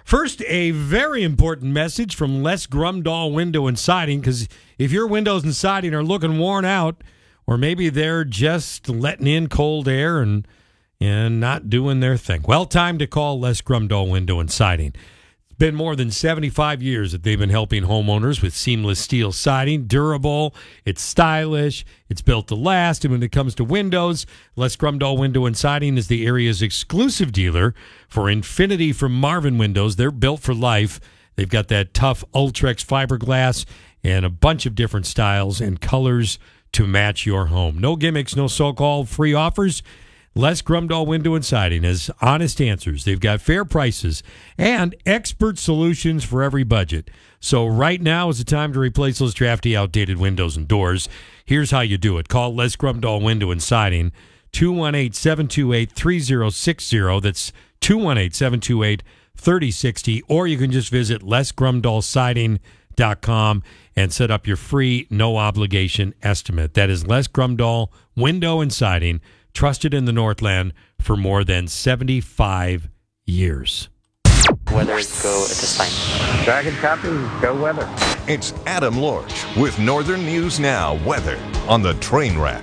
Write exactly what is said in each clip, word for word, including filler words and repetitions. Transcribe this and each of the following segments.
First, a very important message from Les Grumdahl Window and Siding, because if your windows and siding are looking worn out, or maybe they're just letting in cold air and and not doing their thing, well, time to call Les Grumdahl Window and Siding. It's been more than seventy-five years that they've been helping homeowners with seamless steel siding. Durable, it's stylish, it's built to last, and when it comes to windows, Les Grumdahl Window and Siding is the area's exclusive dealer for Infinity from Marvin Windows. They're built for life. They've got that tough Ultrex fiberglass and a bunch of different styles and colors to match your home. No gimmicks, no so-called free offers. Les Grumdahl Window and Siding has honest answers. They've got fair prices and expert solutions for every budget. So right now is the time to replace those drafty, outdated windows and doors. Here's how you do it. Call Les Grumdahl Window and Siding, two one eight, seven two eight, three zero six zero. That's two one eight, seven two eight, three zero six zero. Or you can just visit les grumdahl siding dot com and set up your free, no-obligation estimate. That is Les Grumdahl Window and Siding, trusted in the Northland for more than seventy-five years. Weather go at this time. Dragon copy, go weather. It's Adam Lorch with Northern News Now weather on the train wreck.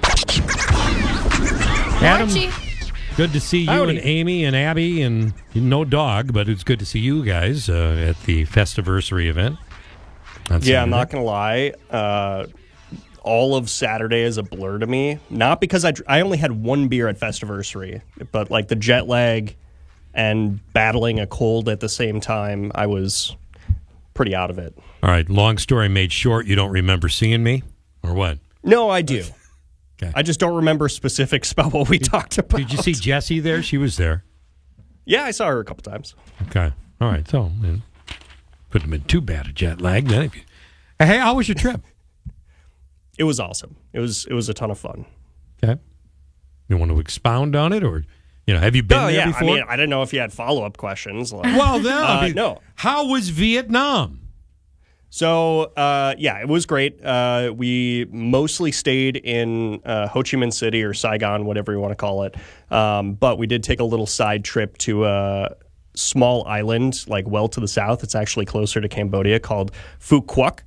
Adam, Archie. good to see you Howdy. and Amy and Abby and no dog, but it's good to see you guys uh, at the Festiversary event. on Yeah, I'm Saturday. not going to lie. Uh, all of Saturday is a blur to me. Not because I, dr- I only had one beer at Festiversary, but like the jet lag and battling a cold at the same time, I was pretty out of it. All right, long story made short, you don't remember seeing me, or what? No, I do. Okay. I just don't remember specifics about what we talked about. Did you see Jessie there? She was there. Yeah, I saw her a couple times. Okay. All right, so it couldn't have been too bad a jet lag then. If you... Hey, how was your trip? It was awesome. It was it was a ton of fun. Okay. You want to expound on it, or, you know, have you been Oh there yeah, before? I mean, I didn't know if you had follow up questions. Like, well, no. I Uh, mean, no. How was Vietnam? So, uh, yeah, it was great. Uh, we mostly stayed in uh, Ho Chi Minh City or Saigon, whatever you want to call it. Um, but we did take a little side trip to a small island, like well to the south. It's actually closer to Cambodia, called Phu Quoc,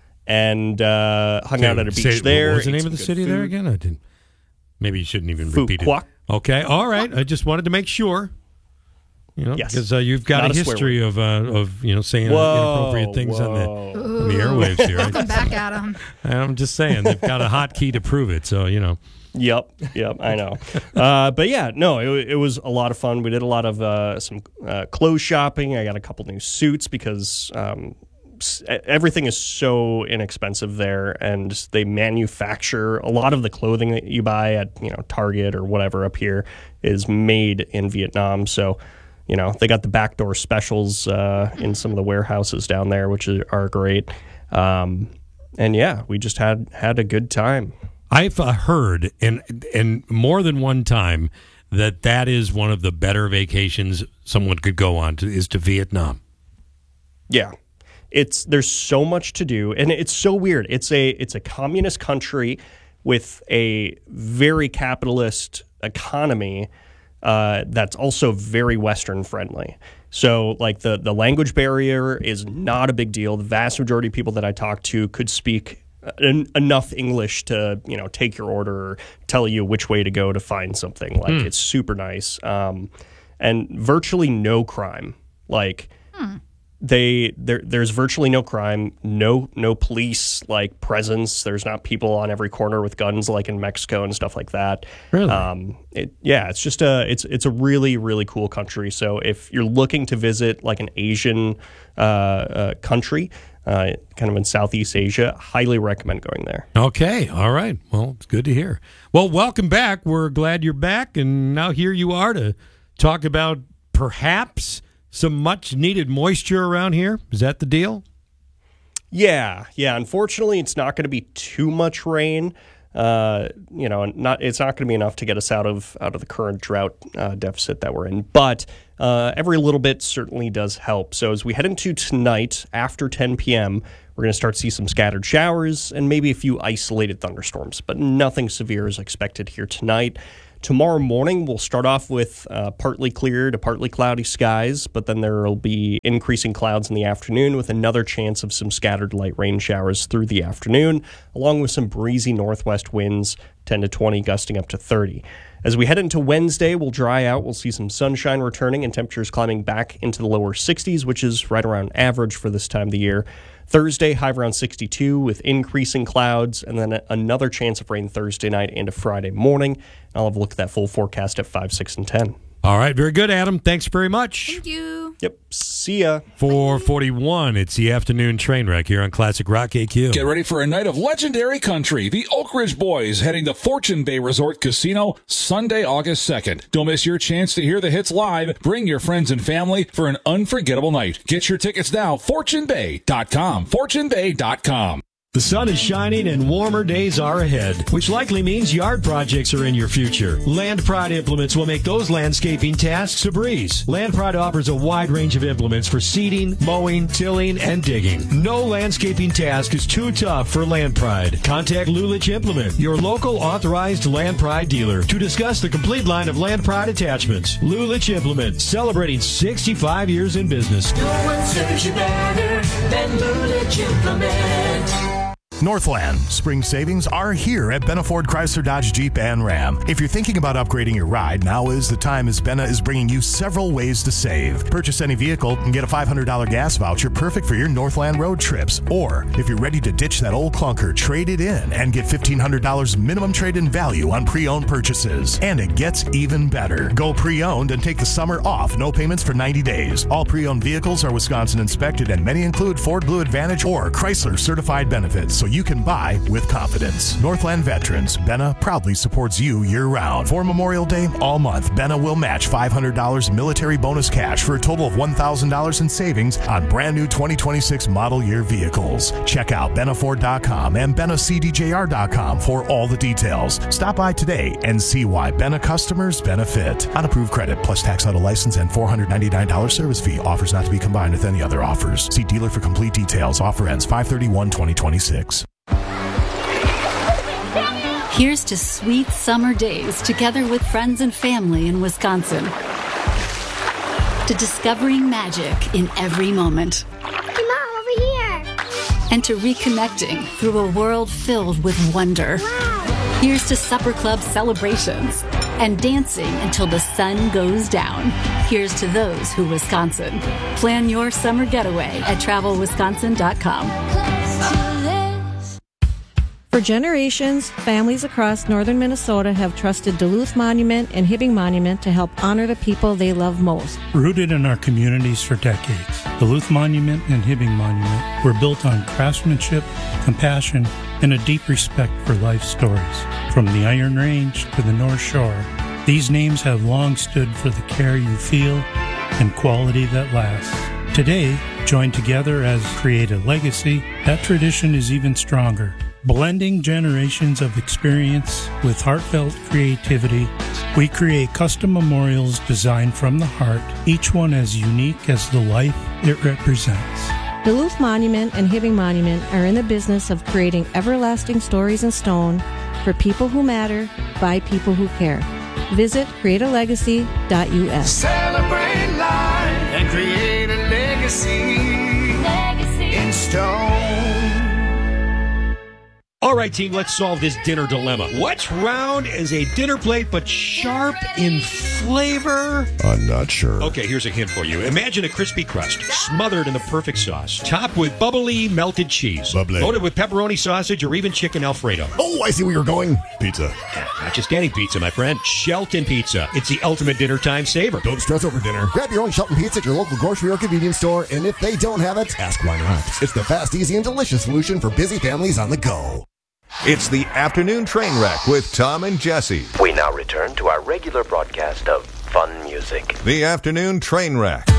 and uh, hung out at a beach Say- there. What was the ate name some of the good city there food. again? I didn't. Maybe you shouldn't even Phu repeat Quoc. it. Okay. All right. I just wanted to make sure. You know, Yes. because uh, you've got Not a a swear history of uh, of you know saying Whoa, inappropriate things on the whoa. on the airwaves here. Come back at him. I'm just saying they've got a hotkey to prove it. So you know. Yep, yep, I know. uh, but yeah, no, it, it was a lot of fun. We did a lot of uh, some uh, clothes shopping. I got a couple new suits because um, s- everything is so inexpensive there, and they manufacture a lot of the clothing that you buy at you know Target or whatever up here is made in Vietnam. So, you know, they got the backdoor specials uh, in some of the warehouses down there, which are, are great. Um, and yeah, we just had had a good time. I've uh, heard, and and more than one time, that that is one of the better vacations someone could go on to is to Vietnam. Yeah. It's there's so much to do, and it's so weird. It's a it's a communist country with a very capitalist economy uh, that's also very Western friendly. So like the the language barrier is not a big deal. The vast majority of people that I talk to could speak en- enough English to you know take your order or tell you which way to go to find something. Like it's super nice, um, and virtually no crime. Like. They there there's virtually no crime, no no police like presence. There's not people on every corner with guns like in Mexico and stuff like that. Really? Um, it, yeah, it's just a it's it's a really really cool country. So if you're looking to visit like an Asian uh, uh, country, uh, kind of in Southeast Asia, highly recommend going there. Okay, all right. Well, it's good to hear. Well, welcome back. We're glad you're back, and now here you are to talk about perhaps some much-needed moisture around here. Is that the deal? Yeah, yeah. Unfortunately, it's not going to be too much rain. Uh, you know, not it's not going to be enough to get us out of out of the current drought uh, deficit that we're in. But uh, every little bit certainly does help. So as we head into tonight after ten p.m., we're going to start to see some scattered showers and maybe a few isolated thunderstorms, but nothing severe is expected here tonight. Tomorrow morning, we'll start off with uh, partly clear to partly cloudy skies, but then there will be increasing clouds in the afternoon with another chance of some scattered light rain showers through the afternoon, along with some breezy northwest winds, ten to twenty, gusting up to thirty. As we head into Wednesday, we'll dry out. We'll see some sunshine returning and temperatures climbing back into the lower sixties, which is right around average for this time of the year. Thursday, high around sixty-two with increasing clouds, and then another chance of rain Thursday night into Friday morning. I'll have a look at that full forecast at five, six, and ten. All right, very good, Adam. Thanks very much. Thank you. Yep, see ya. four forty-one, it's the afternoon train wreck here on Classic Rock A Q. Get ready for a night of legendary country. The Oak Ridge Boys heading to Fortune Bay Resort Casino Sunday, August second. Don't miss your chance to hear the hits live. Bring your friends and family for an unforgettable night. Get your tickets now, fortune bay dot com. fortune bay dot com. The sun is shining and warmer days are ahead, which likely means yard projects are in your future. Land Pride implements will make those landscaping tasks a breeze. Land Pride offers a wide range of implements for seeding, mowing, tilling, and digging. No landscaping task is too tough for Land Pride. Contact Lulich Implement, your local authorized Land Pride dealer, to discuss the complete line of Land Pride attachments. Lulich Implement, celebrating sixty-five years in business. No one serves you better than Lulich Implement. Northland spring savings are here at Benna Ford Chrysler Dodge Jeep and Ram. If you're thinking about upgrading your ride, now is the time, as Benna is bringing you several ways to save. Purchase any vehicle and get a five hundred dollars gas voucher perfect for your Northland road trips. Or if you're ready to ditch that old clunker, trade it in and get fifteen hundred dollars minimum trade-in value on pre-owned purchases. And it gets even better. Go pre-owned and take the summer off. No payments for ninety days. All pre-owned vehicles are Wisconsin inspected, and many include Ford Blue Advantage or Chrysler certified benefits, so you can buy with confidence. Northland Veterans, Benna proudly supports you year-round. For Memorial Day, all month, Benna will match five hundred dollars military bonus cash for a total of one thousand dollars in savings on brand new twenty twenty-six model year vehicles. Check out benna ford dot com and benna c d j r dot com for all the details. Stop by today and see why Benna customers benefit. Unapproved credit plus tax auto license and four hundred ninety-nine dollars service fee. Offers not to be combined with any other offers. See dealer for complete details. Offer ends five thirty-one twenty twenty-six. Here's to sweet summer days together with friends and family in Wisconsin. To discovering magic in every moment. Hey, Mom, over here. And to reconnecting through a world filled with wonder. Wow. Here's to supper club celebrations and dancing until the sun goes down. Here's to those who Wisconsin. Plan your summer getaway at travel wisconsin dot com. For generations, families across northern Minnesota have trusted Duluth Monument and Hibbing Monument to help honor the people they love most. Rooted in our communities for decades, Duluth Monument and Hibbing Monument were built on craftsmanship, compassion, and a deep respect for life stories. From the Iron Range to the North Shore, these names have long stood for the care you feel and quality that lasts. Today, joined together as create a legacy, that tradition is even stronger. Blending generations of experience with heartfelt creativity, we create custom memorials designed from the heart, each one as unique as the life it represents. Duluth Monument and Hibbing Monument are in the business of creating everlasting stories in stone for people who matter, by people who care. Visit create a legacy dot u s. Celebrate life and create a legacy, legacy in stone. All right, team, let's solve this dinner dilemma. What's round as a dinner plate but sharp in flavor? I'm not sure. Okay, here's a hint for you. Imagine a crispy crust smothered in the perfect sauce, topped with bubbly melted cheese, Bubbly. loaded with pepperoni sausage or even chicken Alfredo. Oh, I see where you're going. Pizza. Yeah, not just any pizza, my friend. Shelton Pizza. It's the ultimate dinner time saver. Don't stress over dinner. Grab your own Shelton Pizza at your local grocery or convenience store, and if they don't have it, ask why not. It's the fast, easy, and delicious solution for busy families on the go. It's the afternoon train wreck with Tom and Jesse. We now return to our regular broadcast of fun music. The afternoon train wreck.